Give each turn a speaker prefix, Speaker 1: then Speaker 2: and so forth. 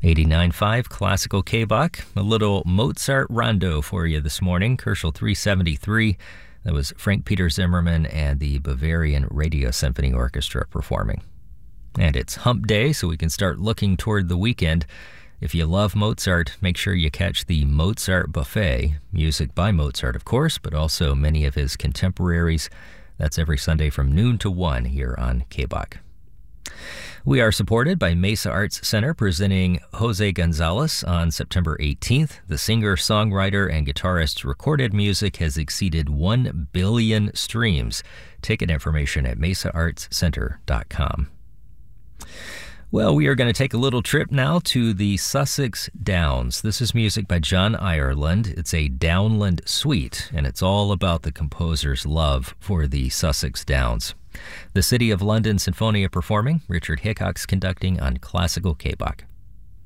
Speaker 1: 89.5 Classical K-Bach. A little Mozart rondo for you this morning. Kerschel 373. That was Frank Peter Zimmermann and the Bavarian Radio Symphony Orchestra performing. And it's hump day, so we can start looking toward the weekend. If you love Mozart, make sure you catch the Mozart Buffet. Music by Mozart, of course, but also many of his contemporaries. That's every Sunday from noon to 1 here on K-Bach. We are supported by Mesa Arts Center, presenting Jose Gonzalez on September 18th. The singer, songwriter, and guitarist's recorded music has exceeded 1 billion streams. Ticket information at mesaartscenter.com. Well, we are going to take a little trip now to the Sussex Downs. This is music by John Ireland. It's a Downland suite, and it's all about the composer's love for the Sussex Downs. The City of London Sinfonia performing, Richard Hickox conducting on Classical K-Bach.